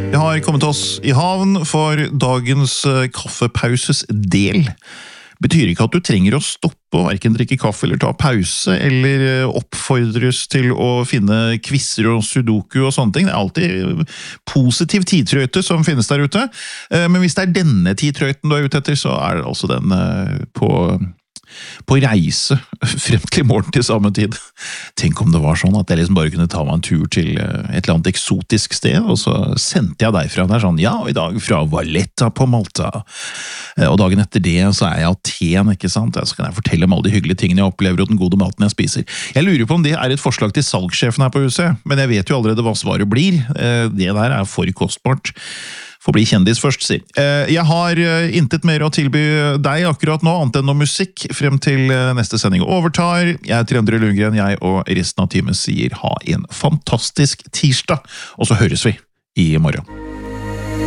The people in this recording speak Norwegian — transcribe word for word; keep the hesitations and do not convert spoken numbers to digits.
Vi har kommet oss i havn for dagens kaffepauses del. Betyr ikke at du trenger å stoppe og hverken drikke kaffe eller ta pause, eller oppfordres til å finne quizzer og sudoku og sånne ting. Det er alltid positiv tidtrøyte som finnes der ute. Men hvis det er denne tidtrøyten du er ute etter, så er det altså den på... på reise frem til morgen til samme tid. Tenk om det var sånn at jeg liksom bare kunne ta meg en tur til et eller annet eksotisk sted, og så sendte jeg derfra der sånn, ja, og i dag fra Valletta på Malta. Og dagen etter det så er jeg i Aten, ikke sant? Så kan jeg fortelle om alle de hyggelige tingene jeg opplever og den gode maten jeg spiser. Jeg lurer på om det er et forslag til salgssjefen her på huset, men jeg vet jo allerede hva svaret blir. Det der er for kostbart. Får bli kjendis først, sier. Jeg har intet mer å tilby deg akkurat nå, annet enn noe musikk, frem til neste sending overtar. Jeg heter Endre Lundgren, jeg og resten av teamet sier ha en fantastisk tirsdag, og så høres vi i morgen.